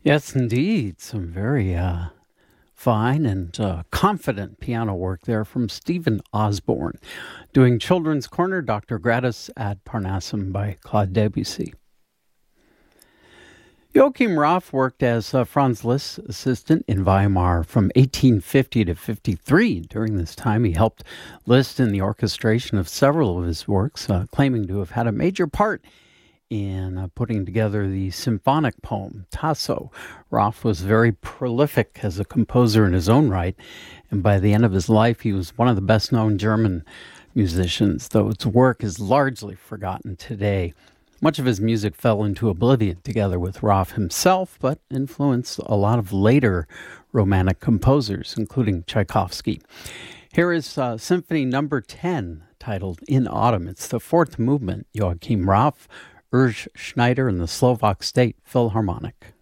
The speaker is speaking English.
Yes, indeed. Some very fine and confident piano work there from Stephen Osborne. Doing Children's Corner, Dr. Gratis ad Parnassum by Claude Debussy. Joachim Raff worked as Franz Liszt's assistant in Weimar from 1850 to 53. During this time, he helped Liszt in the orchestration of several of his works, claiming to have had a major part in putting together the symphonic poem, Tasso. Raff was very prolific as a composer in his own right, and by the end of his life, he was one of the best-known German musicians, though his work is largely forgotten today. Much of his music fell into oblivion together with Raff himself, but influenced a lot of later Romantic composers, including Tchaikovsky. Here is Symphony Number 10, titled In Autumn. It's the fourth movement, Joachim Raff, Urs Schneider, and the Slovak State Philharmonic.